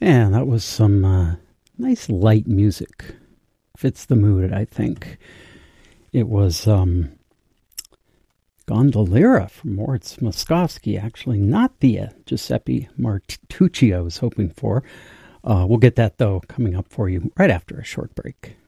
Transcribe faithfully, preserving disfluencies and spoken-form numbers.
Yeah, that was some uh, nice light music. Fits the mood, I think. It was um, Gondoliera from Moritz Moszkowski, actually, not the uh, Giuseppe Martucci I was hoping for. Uh, we'll get that, though, coming up for you right after a short break.